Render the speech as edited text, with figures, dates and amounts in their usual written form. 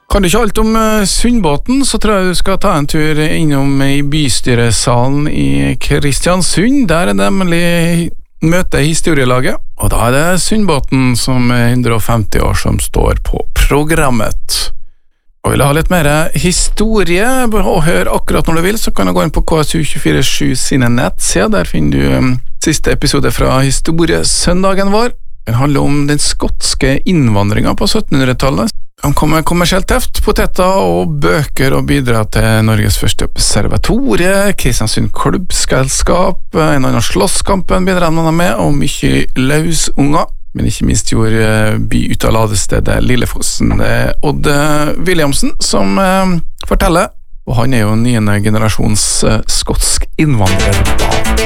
Kan du ikke alt om Sundbåten, så tror jeg du skal ta en tur innom i bystyresalen i Kristiansund. Der det nemlig møte historielaget, og da det Sundbåten som 150 år som står på programmet. Og vil du ha litt mer historie og høre akkurat når du vil, så kan du gå inn på KSU247 sine nettsider. Der finner du siste episode fra historiesøndagen vår. Den handler om den skotske innvandringen på 1700-tallet. Han kommer kommersielt teft, poteter og bøker og bidrar til Norges første observatorie, Kristiansund klubbselskap, en annen slåsskampen bidrar han med, og mye løsunger. Men ikke minst gjorde by ut av ladestedet Lillefossen. Det Odd Williamsen som forteller, og han jo 9. generasjons skotsk innvandrer.